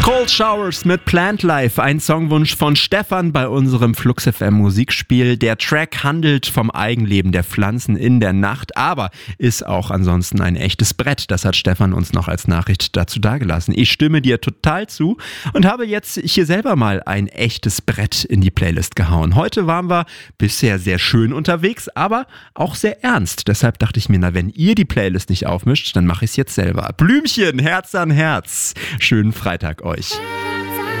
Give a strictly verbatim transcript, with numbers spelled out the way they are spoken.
Cold Showers mit Plant Life, ein Songwunsch von Stefan bei unserem Flux F M Musikspiel. Der Track handelt vom Eigenleben der Pflanzen in der Nacht, aber ist auch ansonsten ein echtes Brett. Das hat Stefan uns noch als Nachricht dazu dagelassen. Ich stimme dir total zu und habe jetzt hier selber mal ein echtes Brett in die Playlist gehauen. Heute waren wir bisher sehr schön unterwegs, aber auch sehr ernst. Deshalb dachte ich mir, na, wenn ihr die Playlist nicht aufmischt, dann mache ich es jetzt selber. Blümchen, Herz an Herz. Schönen Freitag euch.